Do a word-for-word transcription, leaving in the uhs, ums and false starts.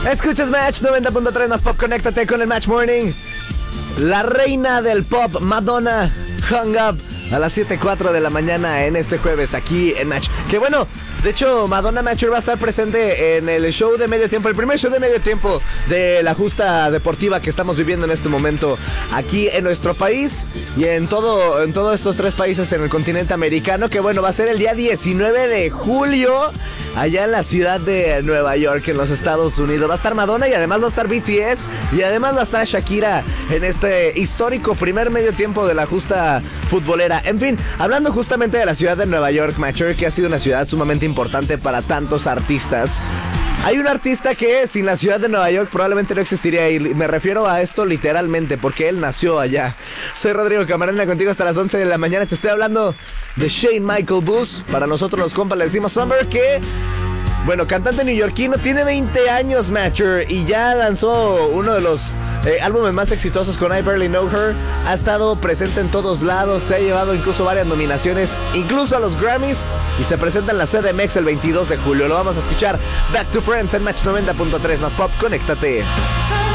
Escuchas Match noventa punto tres más pop, conéctate con el Match Morning. La reina del pop, Madonna, Hung Up, a las siete cuatro de la mañana en este jueves aquí en Match. Que bueno, de hecho Madonna Matcher va a estar presente en el show de medio tiempo, el primer show de medio tiempo de la justa deportiva que estamos viviendo en este momento aquí en nuestro país y en todo en todos estos tres países en el continente americano, que bueno, va a ser el día diecinueve de julio allá en la ciudad de Nueva York, en los Estados Unidos. Va a estar Madonna y además va a estar B T S y además va a estar Shakira en este histórico primer medio tiempo de la justa futbolera. En fin, hablando justamente de la ciudad de Nueva York, Matcher, que ha sido una ciudad sumamente importante para tantos artistas. Hay un artista que sin la ciudad de Nueva York probablemente no existiría, y me refiero a esto literalmente porque él nació allá. Soy Rodrigo Camarena, contigo hasta las once de la mañana. Te estoy hablando de Shane Michael Booth. Para nosotros los compas le decimos Summer, que... bueno, cantante neoyorquino, tiene veinte años, Matcher, y ya lanzó uno de los eh, álbumes más exitosos con I Barely Know Her. Ha estado presente en todos lados, se ha llevado incluso varias nominaciones, incluso a los Grammys, y se presenta en la C D M X el veintidós de julio. Lo vamos a escuchar. Back to Friends en Match noventa punto tres más pop, conéctate.